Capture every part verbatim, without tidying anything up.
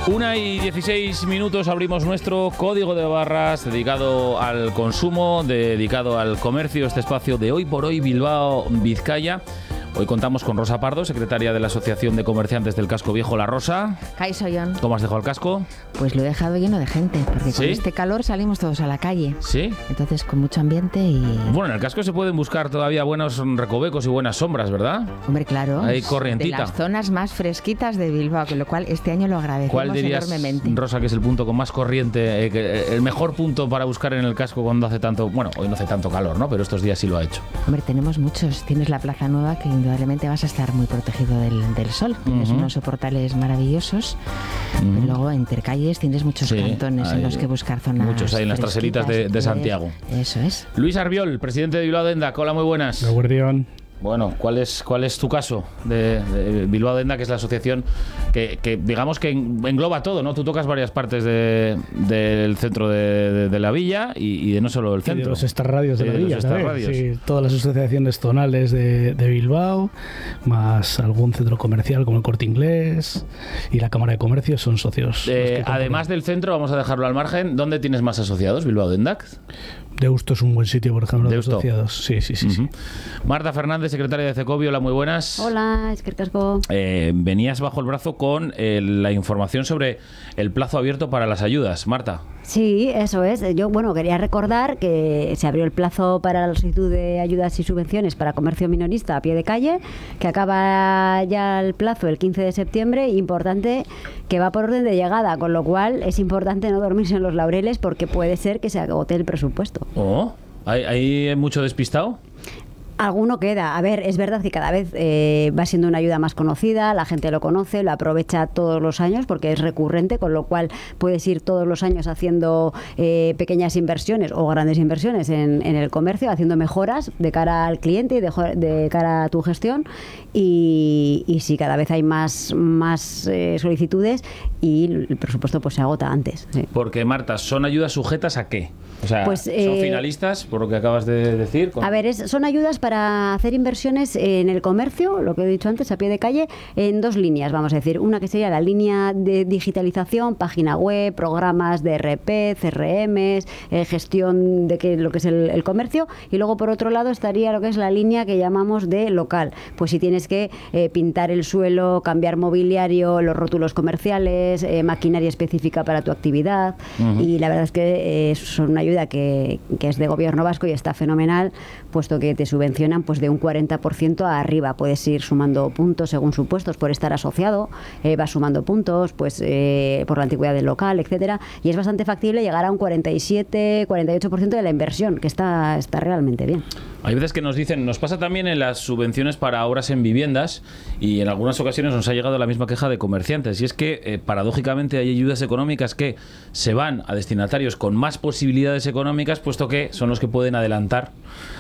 Una y dieciséis minutos abrimos nuestro código de barras dedicado al consumo, dedicado al comercio, este espacio de Hoy por Hoy Bilbao, Vizcaya. Hoy contamos con Rosa Pardo, secretaria de la Asociación de Comerciantes del Casco Viejo. La Rosa. Kaixo, Jon. ¿Cómo has dejado el casco? Pues lo he dejado lleno de gente, porque ¿Sí? con este calor salimos todos a la calle. Sí. Entonces con mucho ambiente y... Bueno, en el casco se pueden buscar todavía buenos recovecos y buenas sombras, ¿verdad? Hombre, claro. Hay corrientita. De las zonas más fresquitas de Bilbao, con lo cual este año lo agradecemos ¿Cuál dirías, enormemente. Rosa, que es el punto con más corriente, eh, que, el mejor punto para buscar en el casco cuando hace tanto... Bueno, hoy no hace tanto calor, ¿no? Pero estos días sí lo ha hecho. Hombre, tenemos muchos. Tienes la Plaza Nueva, que indudablemente vas a estar muy protegido del, del sol. Tienes Uh-huh. unos soportales maravillosos. Uh-huh. Y luego, entre calles, tienes muchos Sí, cantones hay en los que buscar zonas muchos hay en las traseritas de, de fresquitas. Santiago. Eso es. Luis Arbiol, presidente de Bilbao Denda. Hola, muy buenas. La Guardián. Bueno, ¿cuál es cuál es tu caso de, de Bilbao Denda, que es la asociación que, que digamos que engloba todo, ¿no? Tú tocas varias partes de, del centro de, de, de la villa y, y de no solo el centro. Y de los extrarradios de Sí, la de los villa, ¿sabes? extrarradios. Sí, todas las asociaciones zonales de, de Bilbao, más algún centro comercial como el Corte Inglés y la Cámara de Comercio son socios. Eh, los que además del centro, vamos a dejarlo al margen, ¿dónde tienes más asociados, Bilbao Denda? Deusto es un buen sitio, por ejemplo, de Deusto. asociados. Sí, sí, sí. Uh-huh. sí. Marta Fernández, secretaria de Cecobi. Hola, muy buenas. Hola, es que el casco. Eh, venías bajo el brazo con eh, la información sobre el plazo abierto para las ayudas. Marta. Sí, eso es. Yo, bueno, quería recordar que se abrió el plazo para la solicitud de ayudas y subvenciones para comercio minorista a pie de calle, que acaba ya el plazo el quince de septiembre. Importante que va por orden de llegada, con lo cual es importante no dormirse en los laureles porque puede ser que se agote el presupuesto. Oh, ¿hay, hay mucho despistado? Alguno queda. A ver, es verdad que cada vez eh, va siendo una ayuda más conocida, la gente lo conoce, lo aprovecha todos los años porque es recurrente, con lo cual puedes ir todos los años haciendo eh, pequeñas inversiones o grandes inversiones en, en el comercio, haciendo mejoras de cara al cliente y de, de cara a tu gestión. Y, y sí, cada vez hay más, más eh, solicitudes y el presupuesto pues se agota antes. Sí. Porque, Marta, ¿son ayudas sujetas a qué? O sea, Pues, ¿son eh, finalistas, por lo que acabas de decir? Con... A ver, es, son ayudas para hacer inversiones en el comercio, lo que he dicho antes, a pie de calle, en dos líneas, vamos a decir. Una que sería la línea de digitalización, página web, programas de E R P, C R Ms, eh, gestión de que, lo que es el, el comercio. Y luego, por otro lado, estaría lo que es la línea que llamamos de local. Pues si tienes que eh, pintar el suelo, cambiar mobiliario, los rótulos comerciales, eh, maquinaria específica para tu actividad. Uh-huh. Y la verdad es que eh, son una ayuda que, que es de gobierno vasco y está fenomenal, puesto que te subvencionan pues de un cuarenta por ciento a arriba. Puedes ir sumando puntos según supuestos por estar asociado, eh, vas sumando puntos pues eh, por la antigüedad del local, etcétera, y es bastante factible llegar a un cuarenta y siete, cuarenta y ocho por ciento de la inversión, que está, está realmente bien. Hay veces que nos dicen, nos pasa también en las subvenciones para obras en viviendas, y en algunas ocasiones nos ha llegado la misma queja de comerciantes, y es que eh, paradójicamente hay ayudas económicas que se van a destinatarios con más posibilidades económicas, puesto que son los que pueden adelantar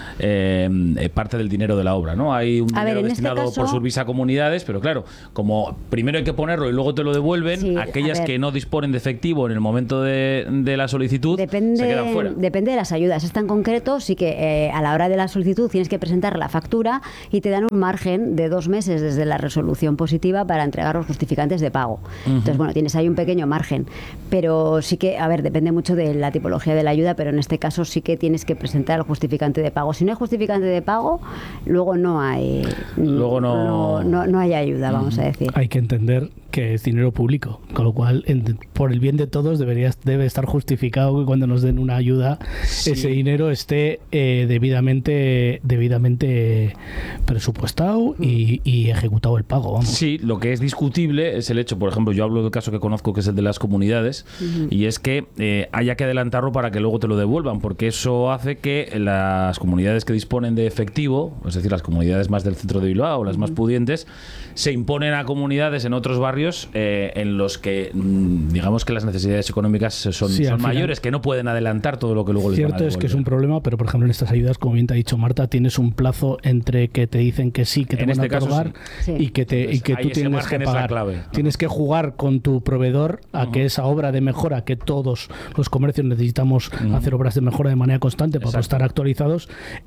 Eh, eh, parte del dinero de la obra, ¿no? Hay un A dinero ver, destinado este caso, por Survisa a comunidades, pero claro, como primero hay que ponerlo y luego te lo devuelven, sí, aquellas que no disponen de efectivo en el momento de, de la solicitud depende, se quedan fuera. Depende de las ayudas. Esta en concreto sí que eh, a la hora de la solicitud tienes que presentar la factura y te dan un margen de dos meses desde la resolución positiva para entregar los justificantes de pago. Uh-huh. Entonces, bueno, tienes ahí un pequeño margen, pero sí que, a ver, depende mucho de la tipología de la ayuda, pero en este caso sí que tienes que presentar el justificante de pago. Si no hay justificante de pago, luego no hay luego no no, no, no hay ayuda, vamos a decir. Hay que entender que es dinero público, con lo cual en, por el bien de todos debería debe estar justificado que cuando nos den una ayuda sí. ese dinero esté eh, debidamente debidamente presupuestado y, y ejecutado el pago, vamos. Sí, lo que es discutible es el hecho, por ejemplo, yo hablo del caso que conozco, que es el de las comunidades, uh-huh. y es que eh, haya que adelantarlo para que luego te lo devuelvan, porque eso hace que las comunidades que disponen de efectivo, es decir, las comunidades más del centro de Bilbao, las uh-huh. más pudientes, se imponen a comunidades en otros barrios eh, en los que digamos que las necesidades económicas son, sí, son mayores, que no pueden adelantar todo lo que luego les van a devolver. Cierto es que es un problema, pero por ejemplo en estas ayudas, como bien te ha dicho Marta, tienes un plazo entre que te dicen que sí, que te en van este a otorgar sí. y que, te, y que tú tienes que pagar. Clave. Tienes que jugar con tu proveedor a uh-huh. que esa obra de mejora, que todos los comercios necesitamos uh-huh. hacer obras de mejora de manera constante para estar actualizados,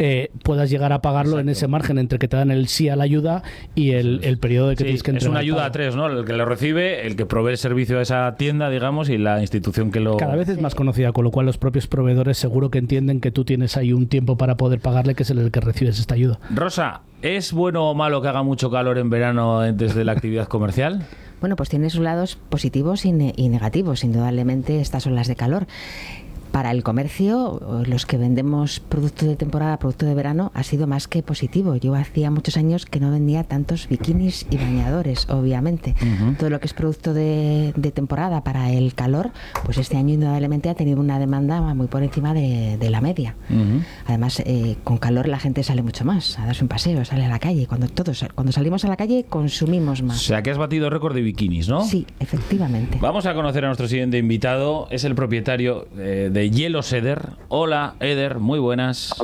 eh, puedas llegar a pagarlo. Exacto. En ese margen entre que te dan el sí a la ayuda y el, el periodo de que sí, tienes que entregar. Es una ayuda a tres, ¿no? El que lo recibe, el que provee el servicio a esa tienda, digamos, y la institución que lo... Cada vez es más conocida, con lo cual los propios proveedores seguro que entienden que tú tienes ahí un tiempo para poder pagarle, que es el que recibes esta ayuda. Rosa, ¿es bueno o malo que haga mucho calor en verano desde la actividad comercial? Bueno, pues tiene sus lados positivos y, ne- y negativos, indudablemente, estas olas de calor. Para el comercio, los que vendemos producto de temporada, producto de verano, ha sido más que positivo. Yo hacía muchos años que no vendía tantos bikinis y bañadores, obviamente. Uh-huh. Todo lo que es producto de, de temporada para el calor, pues este año indudablemente ha tenido una demanda muy por encima de, de la media. Uh-huh. Además, eh, con calor la gente sale mucho más, a darse un paseo, sale a la calle. Cuando todos, cuando salimos a la calle, consumimos más. O sea, que has batido récord de bikinis, ¿no? Sí, efectivamente. Vamos a conocer a nuestro siguiente invitado. Es el propietario eh, de Hielos Eder. Hola, Eder, muy buenas.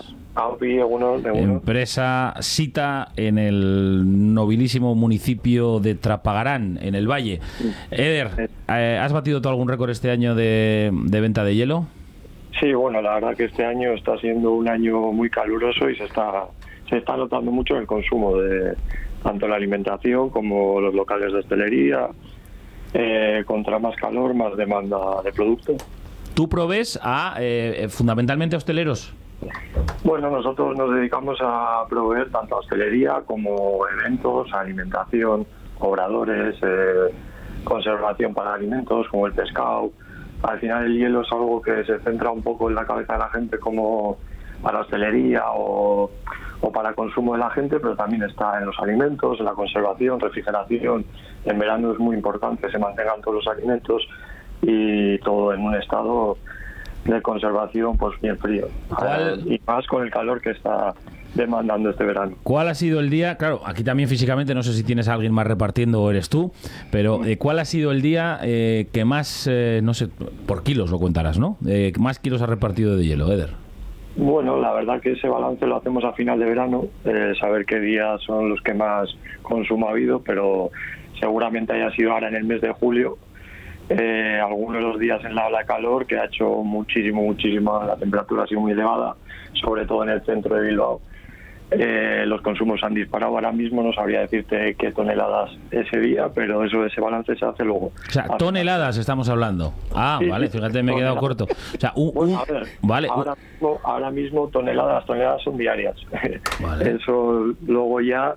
Empresa Sita en el nobilísimo municipio de Trapagarán, en el Valle. Eder, eh, ¿has batido tú algún récord este año de, de venta de hielo? Sí, bueno, la verdad que este año está siendo un año muy caluroso y se está se está notando mucho el consumo de tanto la alimentación como los locales de hostelería. Eh, contra más calor, más demanda de producto. ¿Tú provees a eh, fundamentalmente a hosteleros? Bueno, nosotros nos dedicamos a proveer tanto a hostelería como eventos, alimentación, obradores, eh, conservación para alimentos como el pescado. Al final el hielo es algo que se centra un poco en la cabeza de la gente como para hostelería o, o para consumo de la gente, pero también está en los alimentos, en la conservación, refrigeración. En verano es muy importante que se mantengan todos los alimentos y todo en un estado de conservación pues bien frío. ¿Cuál? Y más con el calor que está demandando este verano. ¿Cuál ha sido el día? Claro, aquí también físicamente, no sé si tienes a alguien más repartiendo o eres tú, pero eh, ¿cuál ha sido el día eh, que más, eh, no sé, por kilos lo contarás, ¿no? Eh, más kilos ha repartido de hielo, Eder. Bueno, la verdad que ese balance lo hacemos a final de verano, eh, saber qué días son los que más consumo ha habido, pero seguramente haya sido ahora en el mes de julio. Eh, algunos de los días en la ola de calor, que ha hecho muchísimo, muchísimo, la temperatura ha sido muy elevada, sobre todo en el centro de Bilbao. Eh, los consumos han disparado. Ahora mismo no sabría decirte qué toneladas ese día, pero eso ese balance se hace luego. O sea, toneladas estamos hablando. Ah, sí, vale, fíjate, me he quedado corto. O sea, un, bueno, un... a ver, vale. Ahora mismo, ahora mismo toneladas, toneladas son diarias. Vale. Eso luego ya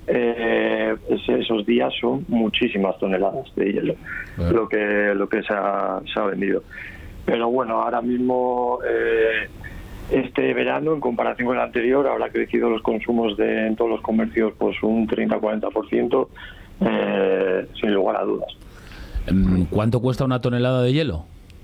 eh, esos días son muchísimas toneladas de hielo, bueno. lo que lo que se ha, se ha vendido. Pero bueno, ahora mismo eh, este verano, en comparación con el anterior, habrá crecido los consumos de, en todos los comercios pues un treinta a cuarenta por ciento, eh, sin lugar a dudas. ¿Cuánto cuesta una tonelada de hielo?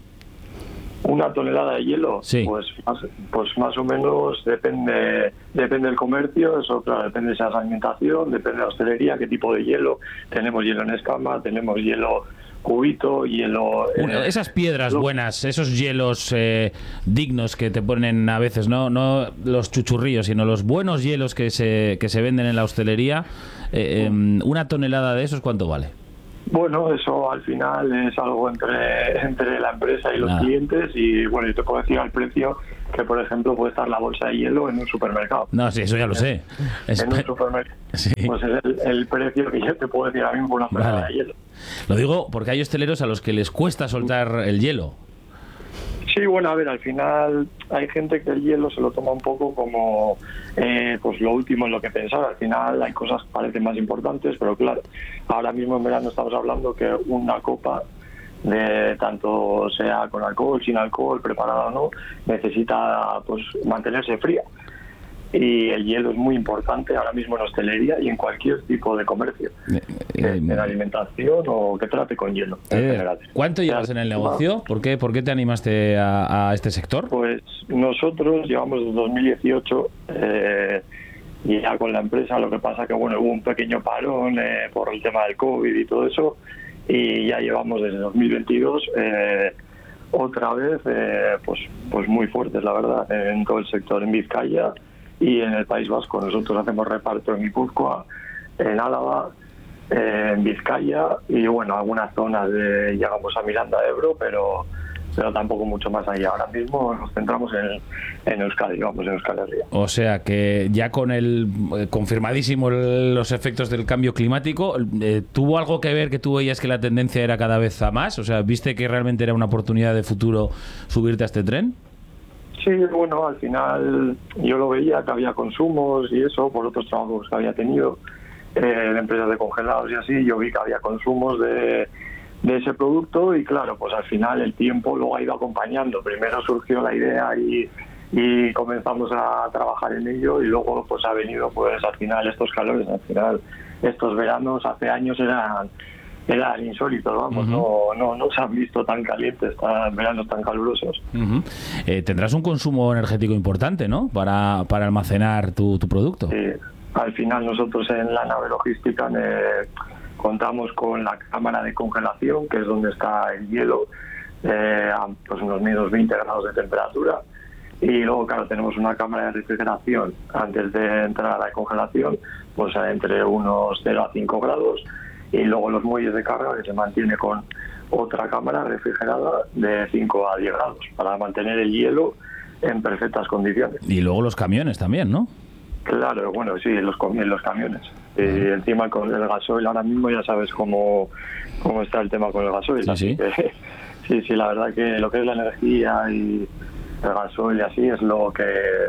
Una tonelada de hielo, sí. pues, más, pues más o menos depende depende del comercio, eso claro, depende de esa alimentación, depende de la hostelería, qué tipo de hielo. Tenemos hielo en escama, tenemos hielo cubito, hielo... Una, esas piedras lo, buenas, esos hielos eh, dignos que te ponen a veces, no no los chuchurrillos, sino los buenos hielos que se, que se venden en la hostelería. Eh, eh, una tonelada de esos, ¿cuánto vale? Bueno, eso al final es algo entre entre la empresa y los Nada. clientes y bueno, yo te puedo decir al precio que, por ejemplo, puede estar la bolsa de hielo en un supermercado. No, sí, eso ya lo sé. En, en un supermercado. Sí. Pues es el, el precio que yo te puedo decir ahora mismo por una tonelada vale. de hielo. Lo digo porque hay hosteleros a los que les cuesta soltar el hielo. Sí, bueno, a ver, al final hay gente que el hielo se lo toma un poco como eh, pues lo último en lo que pensar. Al final hay cosas que parecen más importantes, pero claro, ahora mismo en verano estamos hablando que una copa, de tanto sea con alcohol, sin alcohol, preparada o no, necesita pues mantenerse fría. Y el hielo es muy importante ahora mismo en hostelería y en cualquier tipo de comercio, eh, eh, en alimentación o que trate con hielo. Eh, ¿Cuánto llevas en el negocio? ¿Por qué, por qué te animaste a, a este sector? Pues nosotros llevamos desde dos mil dieciocho eh, y ya con la empresa. Lo que pasa que bueno, hubo un pequeño parón eh, por el tema del COVID y todo eso, y ya llevamos desde dos mil veintidós eh, otra vez eh, pues pues muy fuertes, la verdad, en todo el sector, en Vizcaya y en el País Vasco. Nosotros hacemos reparto en Guipúzcoa, en Álava, eh, en Vizcaya y bueno, algunas zonas de, llegamos a Miranda de Ebro, pero pero tampoco mucho más allá. Ahora mismo nos centramos en, en Euskadi, vamos, en Euskal Herria. O sea que ya con el eh, confirmadísimo el, los efectos del cambio climático, eh, ¿tuvo algo que ver que tú veías que la tendencia era cada vez a más? O sea, ¿viste que realmente era una oportunidad de futuro subirte a este tren? Sí, bueno, al final yo lo veía que había consumos y eso, por otros trabajos que había tenido, eh, de empresas de congelados y así, yo vi que había consumos de, de ese producto y claro, pues al final el tiempo luego ha ido acompañando. Primero surgió la idea y, y comenzamos a trabajar en ello y luego pues ha venido pues al final estos calores, al final estos veranos hace años eran... eran insólitos, vamos, uh-huh. no, no, no se han visto tan calientes, tan veranos tan calurosos. Uh-huh. Eh, tendrás un consumo energético importante, ¿no? Para, para almacenar tu, tu producto. Sí, al final nosotros en la nave logística eh, contamos con la cámara de congelación, que es donde está el hielo, eh, a pues unos menos veinte grados de temperatura. Y luego, claro, tenemos una cámara de refrigeración antes de entrar a la congelación, pues entre unos cero a cinco grados. Y luego los muelles de carga, que se mantiene con otra cámara refrigerada de cinco a diez grados para mantener el hielo en perfectas condiciones. Y luego los camiones también, ¿no? Claro, bueno, sí, los, los camiones. Y encima con el gasoil, ahora mismo ya sabes cómo, cómo está el tema con el gasoil. Sí, sí. Que, sí, sí, la verdad que lo que es la energía y el gasoil y así es lo que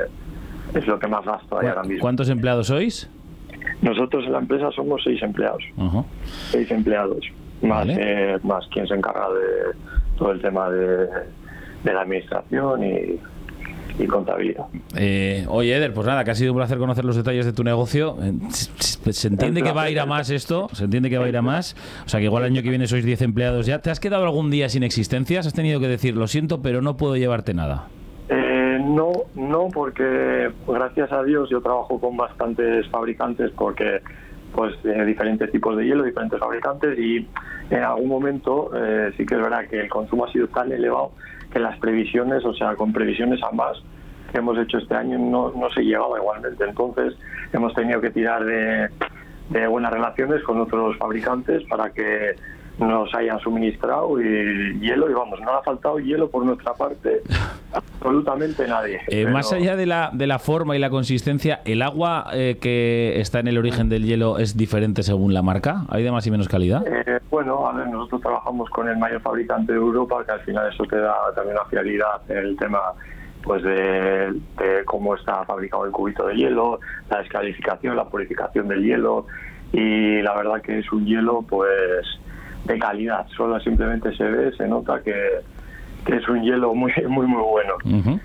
es lo que más gasto hay ahora mismo. ¿Cuántos empleados sois? Nosotros en la empresa somos seis empleados. Uh-huh. Seis empleados. Más, vale. eh, más quien se encarga de todo el tema de, de la administración y, y contabilidad. Eh, oye, Eder, pues nada, que ha sido un placer conocer los detalles de tu negocio. Se, se entiende que va a ir a más esto, se entiende que va a ir a más. O sea, que igual el año que viene sois diez empleados ya. ¿Te has quedado algún día sin existencias? ¿Has tenido que decir, lo siento, pero no puedo llevarte nada? Eh, no, no, porque gracias a Dios yo trabajo con bastantes fabricantes porque pues eh, diferentes tipos de hielo, diferentes fabricantes y en algún momento eh, sí que es verdad que el consumo ha sido tan elevado que las previsiones, o sea, con previsiones a más que hemos hecho este año no, no se llegaba igualmente. Entonces hemos tenido que tirar de, de buenas relaciones con otros fabricantes para que nos hayan suministrado y hielo y vamos, no ha faltado hielo por nuestra parte absolutamente nadie. Eh, pero... Más allá de la, de la forma y la consistencia, ¿el agua eh, que está en el origen del hielo es diferente según la marca? ¿Hay de más y menos calidad? Eh, bueno, a ver, nosotros trabajamos con el mayor fabricante de Europa, que al final eso te da también una fiabilidad en el tema pues de, de cómo está fabricado el cubito de hielo, la descalificación, la purificación del hielo y la verdad que es un hielo pues de calidad, solo simplemente se ve, se nota que, que es un hielo muy muy muy bueno. Uh-huh.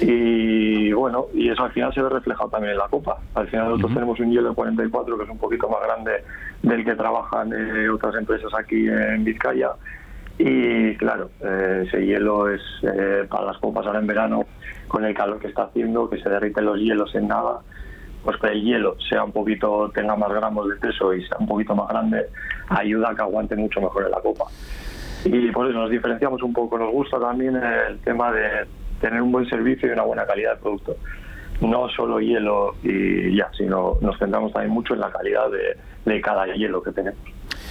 Y bueno, y eso al final se ve reflejado también en la copa. Al final nosotros uh-huh. tenemos un hielo de cuarenta y cuatro que es un poquito más grande del que trabajan eh, otras empresas aquí en Vizcaya y claro, eh, ese hielo es eh, para las copas ahora en verano con el calor que está haciendo, que se derriten los hielos en nada, pues que el hielo sea un poquito, tenga más gramos de peso y sea un poquito más grande, ayuda a que aguante mucho mejor en la copa. Y por eso nos diferenciamos un poco. Nos gusta también el tema de tener un buen servicio y una buena calidad de producto. No solo hielo y ya, sino nos centramos también mucho en la calidad de, de cada hielo que tenemos.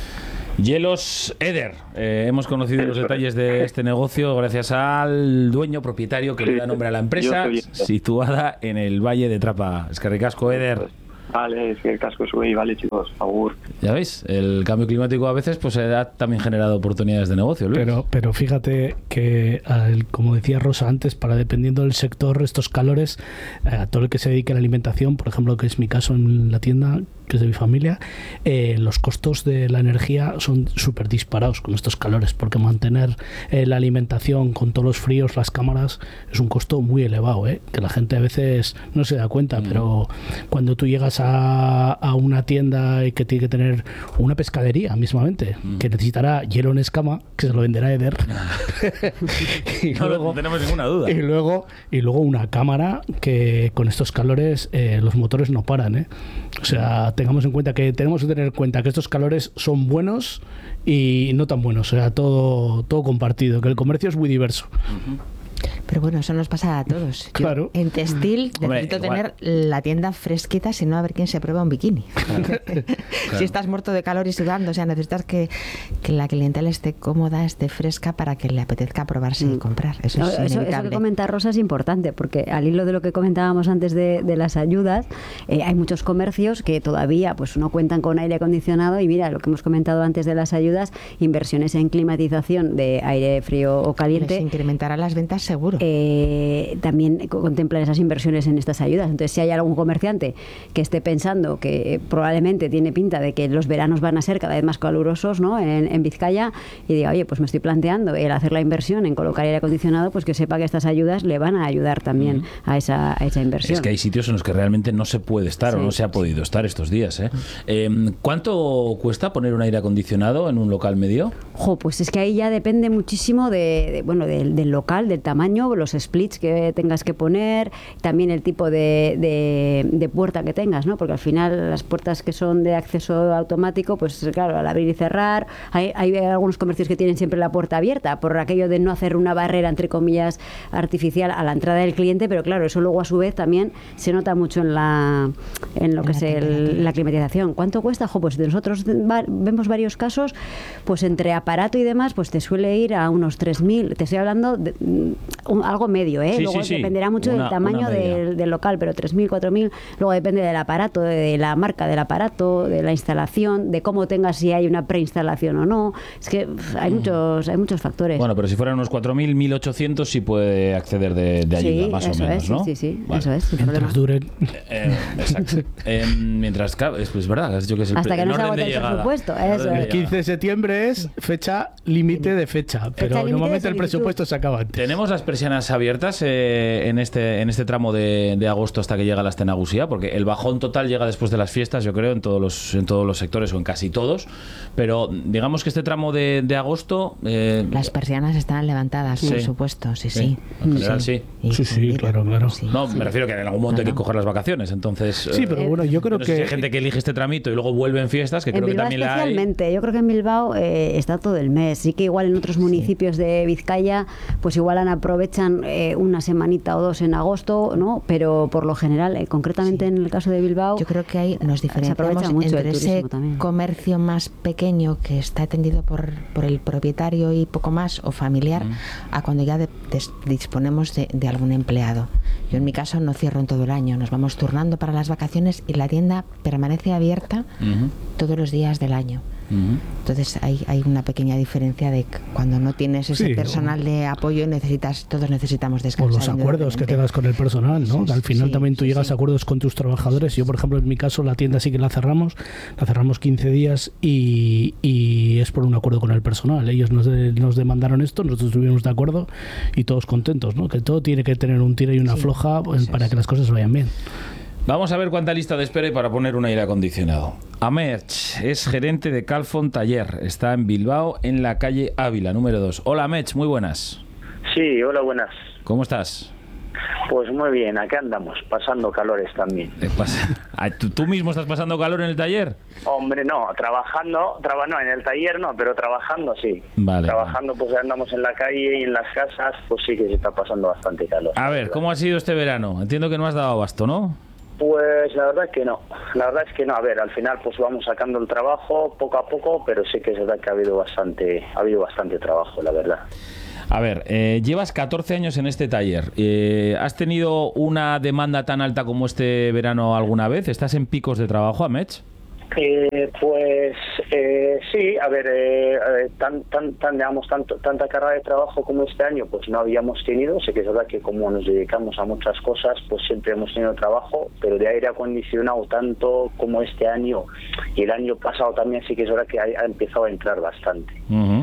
Hielos Eder. Eh, hemos conocido los detalles de este negocio gracias al dueño propietario que sí, le da nombre a la empresa, situada en el Valle de Trapa. Eskerrik asko, Eder. Vale, es que el casco sube y vale, chicos, agur. Ya veis, el cambio climático a veces pues ha también generado oportunidades de negocio, Luis. Pero, pero fíjate que, como decía Rosa antes, para dependiendo del sector, estos calores, a todo el que se dedique a la alimentación, por ejemplo, que es mi caso en la tienda, que es de mi familia, eh, los costos de la energía son súper disparados con estos calores, porque mantener eh, la alimentación con todos los fríos, las cámaras, es un costo muy elevado, ¿eh? Que la gente a veces no se da cuenta, mm. pero cuando tú llegas a, a una tienda y que tiene que tener una pescadería mismamente, mm. que necesitará hielo en escama, que se lo venderá Eder, y no, luego, no tenemos ninguna duda. Y luego, y luego una cámara que con estos calores eh, los motores no paran, ¿eh? O sea, tengamos en cuenta que tenemos que tener en cuenta que estos calores son buenos y no tan buenos, o sea, todo, todo compartido, que el comercio es muy diverso. Uh-huh. Pero bueno, eso nos pasa a todos. Yo, claro. En textil Hombre, necesito igual. tener la tienda fresquita, si no a ver quién se prueba un bikini. Claro. Si estás muerto de calor y sudando, o sea, necesitas que, que la clientela esté cómoda, esté fresca para que le apetezca probarse y comprar. Eso No, es eso, eso inevitable. que comenta Rosa es importante, porque al hilo de lo que comentábamos antes de, de las ayudas, eh, hay muchos comercios que todavía pues no cuentan con aire acondicionado y mira, lo que hemos comentado antes de las ayudas, inversiones en climatización de aire frío o caliente. Les incrementará las ventas seguro. Eh, también contemplan esas inversiones en estas ayudas. Entonces, si hay algún comerciante que esté pensando que eh, probablemente tiene pinta de que los veranos van a ser cada vez más calurosos, ¿no? en, en Vizcaya, y diga, oye, pues me estoy planteando el hacer la inversión en colocar aire acondicionado, pues que sepa que estas ayudas le van a ayudar también a, esa, a esa inversión. Es que hay sitios en los que realmente no se puede estar Sí. o no se ha podido estar estos días. ¿eh? Eh, ¿Cuánto cuesta poner un aire acondicionado en un local medio? Jo, pues es que ahí ya depende muchísimo de, de, bueno, del, del local, del tamaño, los splits que tengas que poner, también el tipo de, de, de puerta que tengas, ¿no? Porque al final las puertas que son de acceso automático, pues claro, al abrir y cerrar, hay, hay algunos comercios que tienen siempre la puerta abierta por aquello de no hacer una barrera, entre comillas, artificial a la entrada del cliente, pero claro, eso luego a su vez también se nota mucho en la en lo En que la es el, temperatura. la climatización. ¿Cuánto cuesta? Jo, pues nosotros va- vemos varios casos, pues entre aparato y demás, pues te suele ir a unos tres mil. Te estoy hablando de mm, un- algo medio, ¿eh? Sí, Luego sí, sí. dependerá mucho Una- del tamaño una media. del, del local, pero tres mil, cuatro mil. Luego depende del aparato, de la marca del aparato, de la instalación, de cómo tengas, si hay una preinstalación o no. Es que uf, hay muchos hay muchos factores. Bueno, pero si fueran unos cuatro mil, mil ochocientos sí puede acceder de, de ayuda, sí, más eso o menos, es, ¿no? sí, sí, sí, Vale. eso es. sin problema. Mientras duren. Eh, exacto. Eh, mientras, claro, es pues, verdad, es yo que es el Hasta pre- que no el se orden agote de el llegada. presupuesto, El orden eso de es. El llegada. quince de septiembre es fecha límite de fecha, pero límite de normalmente el solicitud. presupuesto se acaba antes. ¿Tenemos las persianas abiertas eh, en este en este tramo de, de agosto hasta que llega la Astenagusía? Porque el bajón total llega después de las fiestas, yo creo, en todos los en todos los sectores o en casi todos. Pero digamos que este tramo de, de agosto... eh, Las persianas están levantadas, por Sí. supuesto, sí, Sí, sí. en general sí. Y Sí, sí, cumplida. claro, claro. Sí. no, me refiero que en algún momento hay No, que no. coger las vacaciones, entonces... Sí, eh, pero bueno, yo creo no sé si que... hay gente que elige este tramito y luego vuelve en fiestas, que En creo que Bilbao también la hay. especialmente, yo creo que en Bilbao eh, está todo el mes. Sí que igual en otros municipios de Vizcaya, pues igual han- aprovechan eh, una semanita o dos en agosto, ¿no? Pero por lo general, eh, concretamente en el caso de Bilbao, Yo creo que ahí nos diferenciamos aprovecha mucho entre el ese turismo también. comercio más pequeño que está atendido por, por el propietario y poco más, o familiar, a cuando ya de- des- disponemos de, de algún empleado. Yo en mi caso no cierro en todo el año, nos vamos turnando para las vacaciones y la tienda permanece abierta Ujú, todos los días del año. ujú. Entonces hay, hay una pequeña diferencia de que cuando no tienes ese Sí, personal de apoyo necesitas, todos necesitamos O descansar. los acuerdos que indudablemente. tengas con el personal, ¿no? Sí, Al final sí, también tú sí, llegas sí. a acuerdos con tus trabajadores. Yo, por ejemplo, en mi caso, la tienda sí que la cerramos. La cerramos quince días y, y es por un acuerdo con el personal. Ellos nos, de- nos demandaron esto, nosotros estuvimos de acuerdo y todos contentos, ¿no? Que todo tiene que tener un tira y una Sí, floja pues, eso para es. que las cosas vayan bien. Vamos a ver cuánta lista de espera hay para poner un aire acondicionado. Amerch es gerente de Calfon Taller. Está en Bilbao, en la calle Ávila, número dos. Hola, Amerch, muy buenas. Sí, hola, buenas. ¿Cómo estás? Pues muy bien, acá andamos, pasando calores también. ¿Qué pasa? Ah, ¿Tú, tú mismo estás pasando calor en el taller? Hombre, no, trabajando, traba, no, en el taller no, pero trabajando sí. Vale, Trabajando, pues andamos en la calle y en las casas, pues sí que se está pasando bastante calor. A ver, ¿cómo ha sido este verano? Entiendo que no has dado abasto, ¿no? Pues la verdad es que no, la verdad es que no. A ver, al final pues vamos sacando el trabajo poco a poco, pero sí que es verdad que ha habido bastante, ha habido bastante trabajo, la verdad. A ver, eh, llevas catorce años en este taller. Eh, ¿Has tenido una demanda tan alta como este verano alguna vez? ¿Estás en picos de trabajo, Amerch? Eh, pues eh, sí, a ver, eh, eh, tan, tan, tan, digamos, tanto, tanta carga de trabajo como este año, pues no habíamos tenido. Sé que es verdad que como nos dedicamos a muchas cosas, pues siempre hemos tenido trabajo, pero de aire acondicionado tanto como este año y el año pasado también sí que es verdad que ha, ha empezado a entrar bastante. Uh-huh.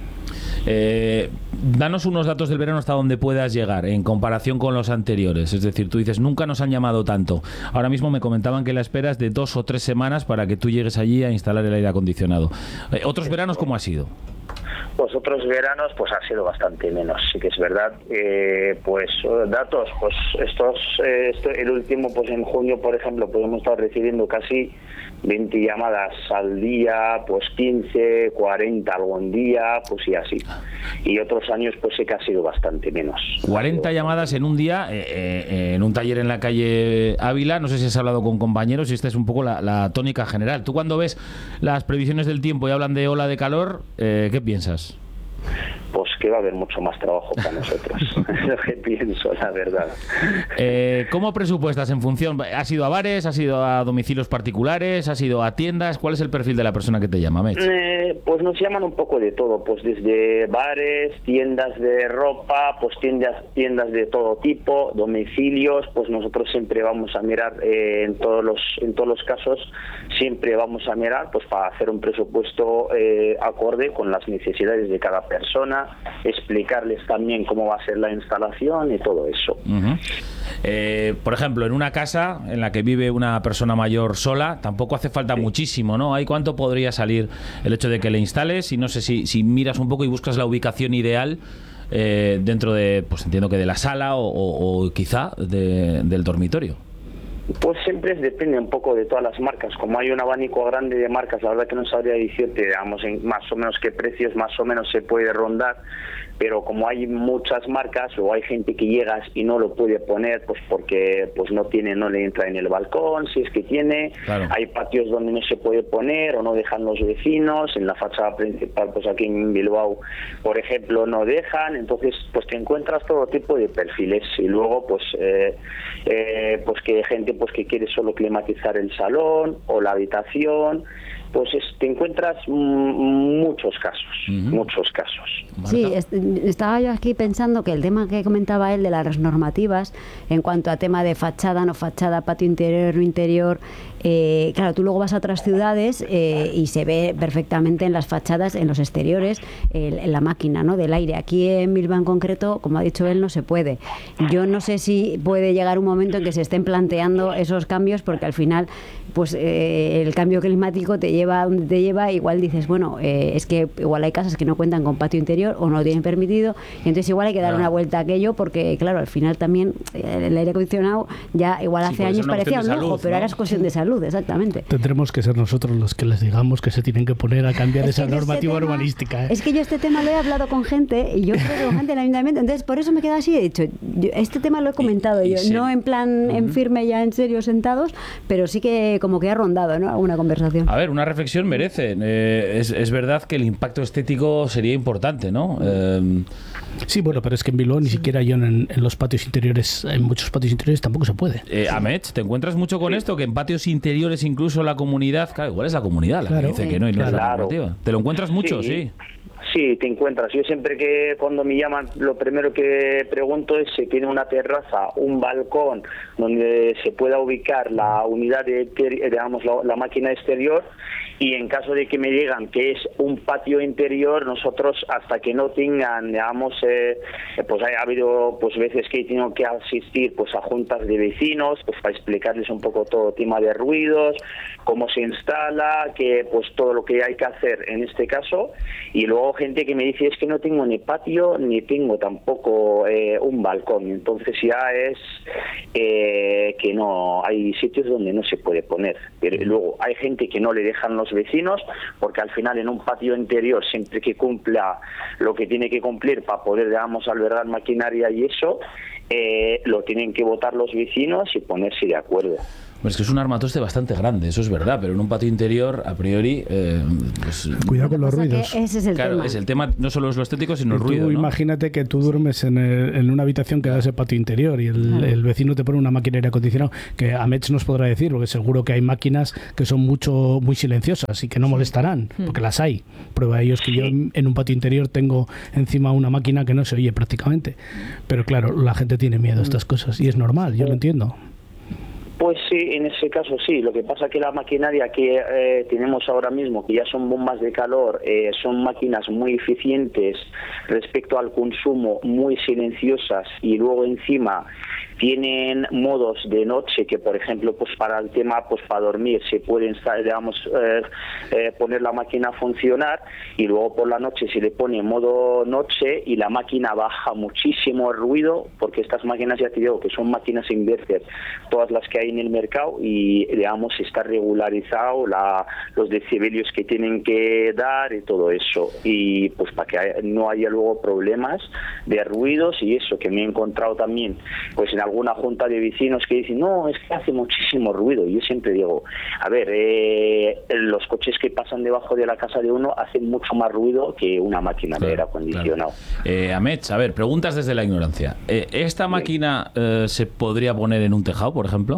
Eh, danos unos datos del verano hasta donde puedas llegar en comparación con los anteriores. Es decir, tú dices, nunca nos han llamado tanto. Ahora mismo me comentaban que la espera es de dos o tres semanas para que tú llegues allí a instalar el aire acondicionado. Eh, ¿Otros veranos cómo ha sido? Pues otros veranos pues ha sido bastante menos, sí que es verdad. Eh, pues datos, pues estos, eh, esto, el último, pues en junio, por ejemplo, pues hemos estado recibiendo casi veinte llamadas al día, pues quince, cuarenta algún día, pues y así. Y otros años pues sí que ha sido bastante menos. cuarenta llamadas en un día, eh, eh, en un taller en la calle Ávila. No sé si has hablado con compañeros y esta es un poco la, la tónica general. Tú cuando ves las previsiones del tiempo y hablan de ola de calor, eh, ¿qué piensas? Pues que va a haber mucho más trabajo para nosotros. Es lo que pienso, la verdad. Eh, ¿Cómo presupuestas en función? ¿Has ido a bares? ¿Has ido a domicilios particulares? ¿Has ido a tiendas? ¿Cuál es el perfil de la persona que te llama, Mech? Eh, pues nos llaman un poco de todo, pues desde bares, tiendas de ropa, pues tiendas, tiendas de todo tipo, domicilios, pues nosotros siempre vamos a mirar eh, en todos los en todos los casos, siempre vamos a mirar pues para hacer un presupuesto eh, acorde con las necesidades de cada persona, explicarles también cómo va a ser la instalación y todo eso. Uh-huh. Eh, por ejemplo, en una casa en la que vive una persona mayor sola, tampoco hace falta sí. muchísimo, ¿no? ¿Ahí cuánto podría salir el hecho de que le instales? Y no sé si, si miras un poco y buscas la ubicación ideal eh, dentro de, pues entiendo que de la sala o, o, o quizá de, del dormitorio. Pues siempre depende un poco de todas las marcas. Como hay un abanico grande de marcas, la verdad que no sabría decirte, digamos, en más o menos qué precios más o menos se puede rondar, pero como hay muchas marcas o hay gente que llega y no lo puede poner pues porque pues no tiene, no le entra en el balcón, si es que tiene, claro. Hay patios donde no se puede poner o no dejan los vecinos, en la fachada principal pues aquí en Bilbao por ejemplo no dejan, entonces pues te encuentras todo tipo de perfiles y luego pues eh, eh, pues que gente pues que quiere solo climatizar el salón o la habitación, pues es, te encuentras m- muchos casos, uh-huh. muchos casos. Sí, est- estaba yo aquí pensando que el tema que comentaba él de las normativas en cuanto a tema de fachada, no fachada, patio interior, no interior, eh, claro, tú luego vas a otras ciudades eh, y se ve perfectamente en las fachadas, en los exteriores, eh, en la máquina, ¿no?, del aire. Aquí en Bilbao en concreto, como ha dicho él, no se puede. Yo no sé si puede llegar un momento en que se estén planteando esos cambios, porque al final pues eh, el cambio climático te lleva a donde te lleva, igual dices, bueno, eh, es que igual hay casas que no cuentan con patio interior o no lo tienen permitido, y entonces igual hay que dar claro. una vuelta a aquello, porque claro, al final también eh, el aire acondicionado ya igual hace sí, años parecía un lujo, pero ¿no? ahora es cuestión de salud, exactamente. Tendremos que ser nosotros los que les digamos que se tienen que poner a cambiar esa normativa este urbanística. Tema, ¿eh? Es que yo este tema lo he hablado con gente, y yo creo que con gente del ayuntamiento, entonces por eso me quedo así, he dicho, yo, este tema lo he comentado y, y yo, sí. no en plan uh-huh. en firme ya en serio sentados, pero sí que como que ha rondado, ¿no?, alguna conversación. A ver, una reflexión merece. Eh, es, es verdad que el impacto estético sería importante, ¿no? Eh, sí, bueno, pero es que en Bilbao ni siquiera yo en, en los patios interiores, en muchos patios interiores tampoco se puede. Eh, Amech, ¿te encuentras mucho con sí. esto? Que en patios interiores incluso la comunidad, claro, igual es la comunidad la claro. que dice sí. que no y no claro. es la normativa. ¿Te lo encuentras mucho? Sí. sí. Sí, te encuentras. Yo siempre que cuando me llaman, lo primero que pregunto es si tiene una terraza, un balcón donde se pueda ubicar la unidad de, digamos, la, la máquina exterior, y en caso de que me digan que es un patio interior, nosotros hasta que no tengan, digamos, eh, pues ha habido pues veces que he tenido que asistir pues a juntas de vecinos pues para explicarles un poco todo tema de ruidos, cómo se instala, que pues todo lo que hay que hacer en este caso, y luego gente que me dice es que no tengo ni patio ni tengo tampoco eh, un balcón, entonces ya es eh, que no, hay sitios donde no se puede poner, pero luego hay gente que no le dejan los vecinos, porque al final en un patio interior siempre que cumpla lo que tiene que cumplir para poder, digamos, albergar maquinaria y eso, eh, lo tienen que votar los vecinos y ponerse de acuerdo. Es que es un armatoste bastante grande, eso es verdad, pero en un patio interior, a priori, eh, pues, cuidado con los ruidos. Ese es el claro, tema. es el tema, no solo es lo estético, sino el tú ruido, ¿no? Imagínate que tú duermes en, el, en una habitación que da ese patio interior y el, el vecino te pone una máquina de aire acondicionado, que Amech nos podrá decir, porque seguro que hay máquinas que son mucho muy silenciosas y que no molestarán, porque las hay. Prueba de ello es que yo en, en un patio interior tengo encima una máquina que no se oye prácticamente. Pero claro, la gente tiene miedo a estas cosas y es normal, yo lo entiendo. Pues sí, en ese caso sí. Lo que pasa que la maquinaria que eh, tenemos ahora mismo, que ya son bombas de calor, eh, son máquinas muy eficientes respecto al consumo, muy silenciosas, y luego encima tienen modos de noche que, por ejemplo, pues para el tema, pues para dormir se puede, digamos, eh, eh, poner la máquina a funcionar, y luego por la noche se le pone modo noche y la máquina baja muchísimo el ruido, porque estas máquinas, ya te digo, que son máquinas inverter, todas las que hay en el mercado, y digamos está regularizado la, los decibelios que tienen que dar y todo eso, y pues para que haya, no haya luego problemas de ruidos y eso, que me he encontrado también pues en alguna junta de vecinos que dicen, no, es que hace muchísimo ruido. Y yo siempre digo, a ver, eh, los coches que pasan debajo de la casa de uno hacen mucho más ruido que una máquina claro, de aire acondicionado. Claro. Eh, Amets, a ver, preguntas desde la ignorancia. Eh, ¿Esta máquina eh, se podría poner en un tejado, por ejemplo?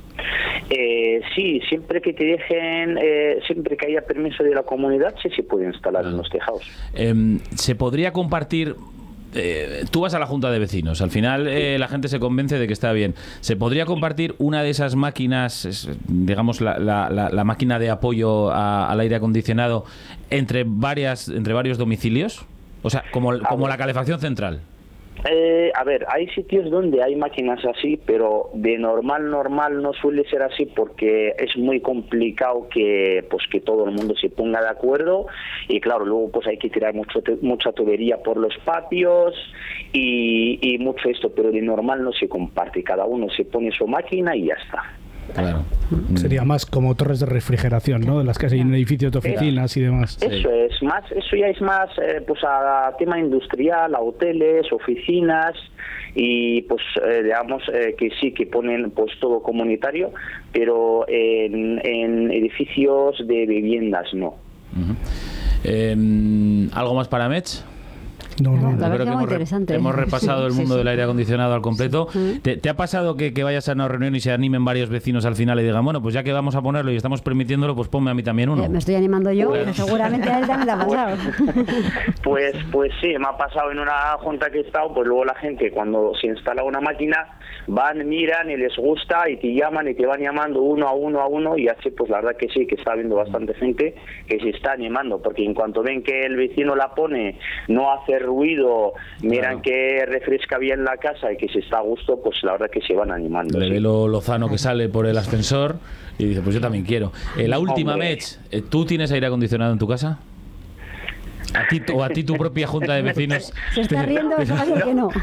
Eh, sí, siempre que te dejen, eh, siempre que haya permiso de la comunidad, sí se puede instalar claro. en los tejados. Eh, ¿Se podría compartir? Eh, tú vas a la junta de vecinos, al final eh, la gente se convence de que está bien. ¿Se podría compartir una de esas máquinas, digamos la, la, la, la máquina de apoyo a, al aire acondicionado, entre varias entre varios domicilios? O sea, como, como la calefacción central. Eh, a ver, hay sitios donde hay máquinas así, pero de normal, normal no suele ser así, porque es muy complicado que pues que todo el mundo se ponga de acuerdo, y claro, luego pues hay que tirar mucho mucha tubería por los patios y, y mucho esto, pero de normal no se comparte, cada uno se pone su máquina y ya está. Claro. Sería más como torres de refrigeración, ¿no? De las que hay en edificios de oficinas y demás. Eso es más, eso ya es más eh, pues a tema industrial, a hoteles, oficinas, y pues eh, digamos eh, que sí que ponen pues todo comunitario, pero en, en edificios de viviendas no. Uh-huh. eh, ¿Algo más para Mech? No, no, no. Yo creo que hemos, re, hemos repasado el mundo sí, sí. del aire acondicionado al completo. Sí. ¿Te, ¿Te ha pasado que, que vayas a una reunión y se animen varios vecinos al final y digan, bueno, pues ya que vamos a ponerlo y estamos permitiéndolo, pues ponme a mí también uno? Eh, me estoy animando yo, pues, pero seguramente a él también te ha pasado. Pues, pues sí, me ha pasado en una junta que he estado, pues luego la gente cuando se instala una máquina van, miran y les gusta y te llaman y te van llamando uno a uno a uno, y así pues la verdad que sí, que está habiendo bastante gente que se está animando, porque en cuanto ven que el vecino la pone, no hace ruido, miran claro. que refresca bien la casa y que se está a gusto, pues la verdad que se van animando. Le sí. ve lo lozano que sale por el ascensor y dice, pues yo también quiero. Eh, la última, Mech, ¿tú tienes aire acondicionado en tu casa? ¿A ti, o a ti tu propia junta de vecinos? Se está riendo, eso hace que no.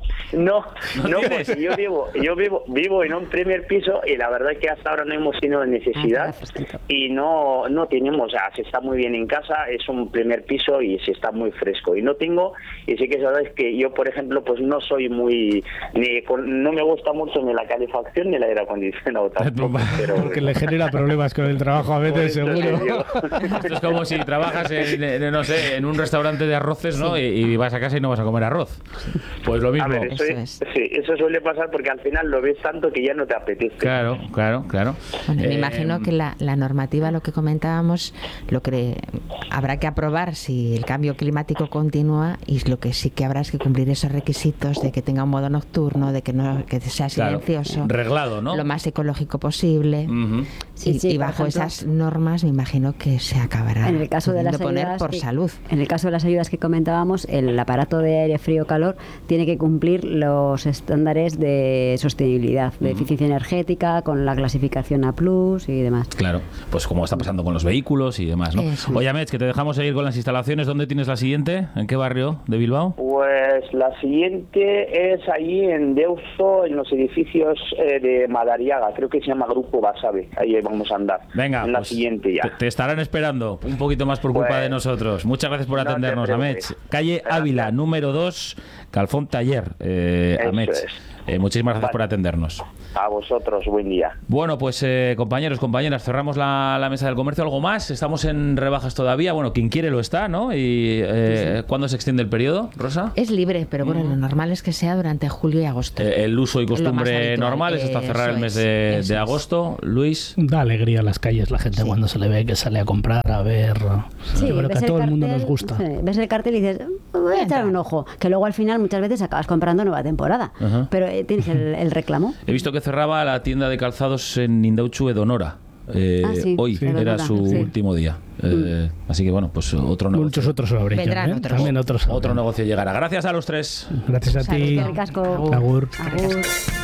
No, no, no porque yo vivo, yo vivo, vivo en un primer piso, y la verdad es que hasta ahora no hemos tenido necesidad y no, no tenemos, o sea, se está muy bien en casa, es un primer piso y se está muy fresco. Y no tengo, y sí que sabes que yo, por ejemplo, pues no soy muy, ni con, no me gusta mucho ni la calefacción ni el aire acondicionado tampoco. Pero, porque le genera problemas con el trabajo a veces, seguro. Esto es como si trabajas en, en no sé, en un restaurante de arroces, ¿no? Sí. Y, y vas a casa y no vas a comer arroz. Pues lo mismo. A ver, eso, eso, es. Sí, eso suele pasar porque al final lo ves tanto que ya no te apetece. Claro, claro, claro. Bueno, eh, me imagino que la, la normativa, lo que comentábamos, lo que habrá que aprobar si el cambio climático continúa, y lo que sí que habrá es que cumplir esos requisitos de que tenga un modo nocturno, de que no que sea silencioso, claro, reglado, ¿no? Lo más ecológico posible. Uh-huh. Sí, y, sí, y bajo ejemplo, esas normas me imagino que se acabará en el caso de las poner por que, salud. En el caso de las ayudas que comentábamos, el aparato de aire frío calor tiene que cumplir los estándares de sostenibilidad, de uh-huh. eficiencia energética, con la clasificación A plus y demás. Claro, pues como está pasando con los vehículos y demás, ¿no? Eso. Oye, Mech, que te dejamos seguir con las instalaciones. ¿Dónde tienes la siguiente? ¿En qué barrio de Bilbao? Pues la siguiente es allí en Deusto, en los edificios eh, de Madariaga, creo que se llama Grupo Basabe. Ahí vamos a andar. Venga, en la pues siguiente ya. Te, te estarán esperando un poquito más por culpa pues, de nosotros. Muchas gracias por atendernos, no Amech. Calle gracias. Ávila, número dos, Calfón Taller, eh, Amech. Eh, muchísimas gracias vale. por atendernos. A vosotros, buen día. Bueno, pues eh, compañeros, compañeras, cerramos la, la mesa del comercio. ¿Algo más? Estamos en rebajas todavía. Bueno, quien quiere lo está, ¿no? ¿Y eh, sí. cuándo se extiende el periodo, Rosa? Es libre, pero bueno, mm. lo normal es que sea durante julio y agosto. Eh, el uso y costumbre normal es hasta cerrar el mes de, es, de agosto. Es. Luis. Da alegría a las calles la gente sí. cuando se le ve que sale a comprar, a ver. Sí, yo creo que a todo el, cartel, mundo nos gusta. Sí, ves el cartel y dices, voy a echar un ojo. Que luego al final muchas veces acabas comprando nueva temporada. Ajá. Pero eh, tienes el, el reclamo. He visto que cerraba la tienda de calzados en Indautxu Edonora. Eh, Ah, sí, hoy sí. era Edonora, su sí. último día. Eh, así que bueno, pues otro negocio. Muchos otros lo habréis. Vendrán ¿eh? otros. También otros. Otro negocio llegará. Gracias a los tres. Gracias a ti. Saludo. El casco. Agur. Agur.